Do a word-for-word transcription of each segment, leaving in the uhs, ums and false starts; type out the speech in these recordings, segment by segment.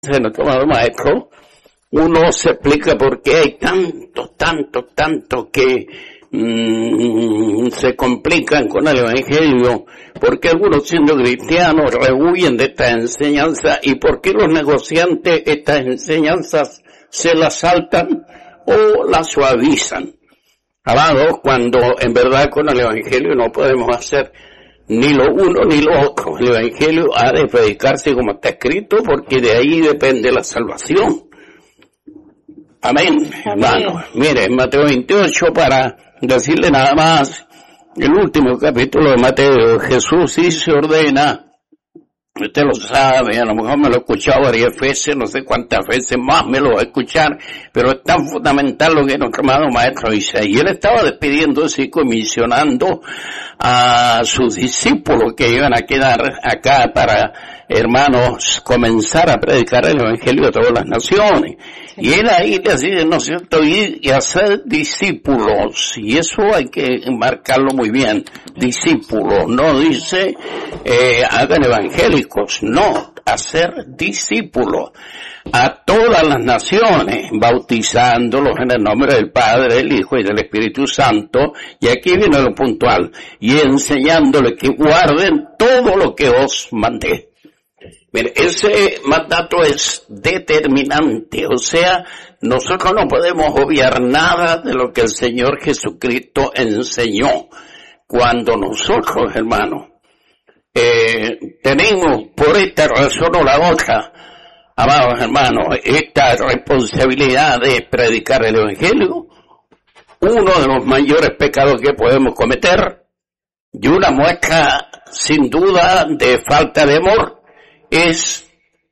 nuestro amado maestro, uno se explica por qué hay tanto, tanto, tanto que mmm, se complican con el Evangelio, porque algunos siendo cristianos rehuyen de esta enseñanza y por qué los negociantes estas enseñanzas se las saltan o las suavizan. Amados, cuando en verdad con el Evangelio no podemos hacer ni lo uno ni lo otro. El Evangelio ha de predicarse como está escrito, porque de ahí depende la salvación. Amén, hermano. Mire, en Mateo veintiocho, para decirle nada más, el último capítulo de Mateo, Jesús sí se ordena. Usted lo sabe, a lo mejor me lo he escuchado varias veces, no sé cuántas veces más me lo va a escuchar, pero es tan fundamental lo que nuestro amado maestro dice. Y él estaba despidiéndose y comisionando a sus discípulos que iban a quedar acá para, hermanos, comenzar a predicar el Evangelio a todas las naciones. Y él ahí le dice, ¿no es cierto?, ir y hacer discípulos. Y eso hay que marcarlo muy bien. Discípulos. No dice, eh, hagan evangélicos. No, hacer discípulos. A todas las naciones, bautizándolos en el nombre del Padre, del Hijo y del Espíritu Santo. Y aquí viene lo puntual. Y enseñándoles que guarden todo lo que os mandé. Mire, ese mandato es determinante, o sea, nosotros no podemos obviar nada de lo que el Señor Jesucristo enseñó. Cuando nosotros, hermanos, eh, tenemos por esta razón o la otra, amados hermanos, esta responsabilidad de predicar el Evangelio, uno de los mayores pecados que podemos cometer, y una muestra sin duda de falta de amor, es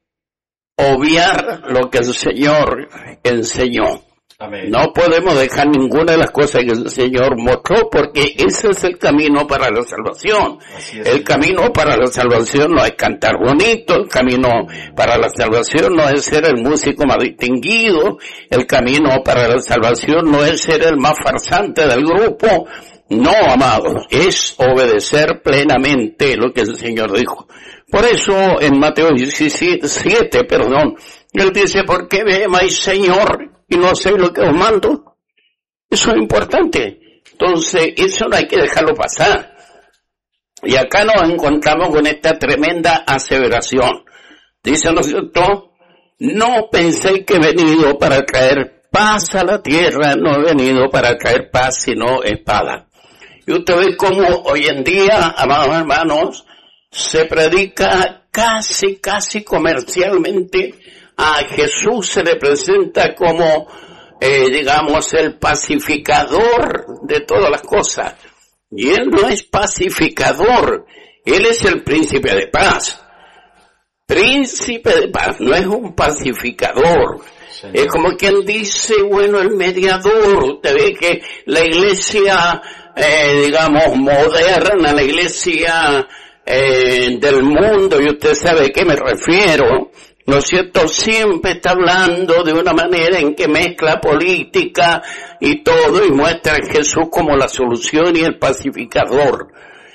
obviar lo que el Señor enseñó. Amén. No podemos dejar ninguna de las cosas que el Señor mostró, porque ese es el camino para la salvación. El camino para la salvación no es cantar bonito, el camino para la salvación no es ser el músico más distinguido, el camino para la salvación no es ser el más farsante del grupo. No, amados, es obedecer plenamente lo que el Señor dijo. Por eso en Mateo diecisiete, perdón, él dice, ¿por qué me llamáis Señor y no sé lo que os mando? Eso es importante. Entonces, eso no hay que dejarlo pasar. Y acá nos encontramos con esta tremenda aseveración. Dice, ¿no es cierto? No penséis que he venido para traer paz a la tierra, no he venido para traer paz, sino espada. Y usted ve cómo hoy en día, amados hermanos, se predica casi, casi comercialmente. A Jesús se le presenta como, eh, digamos, el pacificador de todas las cosas. Y Él no es pacificador, Él es el príncipe de paz. Príncipe de paz, no es un pacificador. Sí. Es como quien dice, bueno, el mediador. Usted ve que la iglesia, eh, digamos, moderna, la iglesia eh, del mundo, y usted sabe a qué me refiero, ¿no es cierto? Siempre está hablando de una manera en que mezcla política y todo y muestra a Jesús como la solución y el pacificador.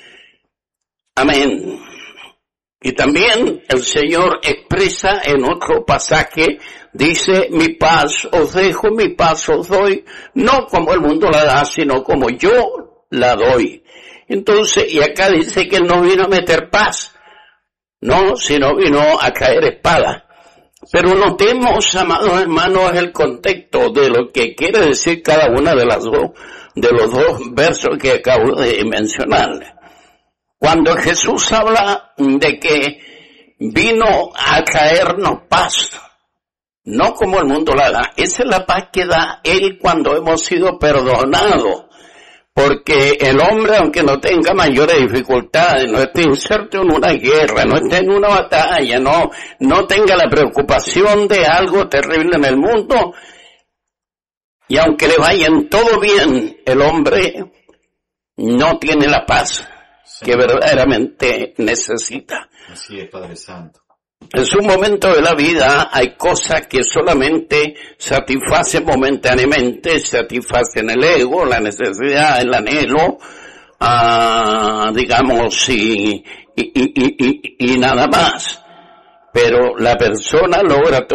Amén. Y también el Señor expresa en otro pasaje, dice, mi paz os dejo, mi paz os doy, no como el mundo la da, sino como yo la doy. Entonces, y acá dice que Él no vino a meter paz, no, sino vino a caer espada. Pero notemos, amados hermanos, el contexto de lo que quiere decir cada una de las dos, de los dos versos que acabo de mencionarle. Cuando Jesús habla de que vino a traernos paz, no como el mundo la da, esa es la paz que da Él cuando hemos sido perdonados. Porque el hombre, aunque no tenga mayores dificultades, no esté inserto en una guerra, no esté en una batalla, no, no tenga la preocupación de algo terrible en el mundo, y aunque le vaya en todo bien, el hombre no tiene la paz que verdaderamente necesita. Así es, Padre Santo. En su momento de la vida hay cosas que solamente satisfacen momentáneamente, satisfacen el ego, la necesidad, el anhelo, ah, digamos, y, y, y, y, y nada más. pero la persona logra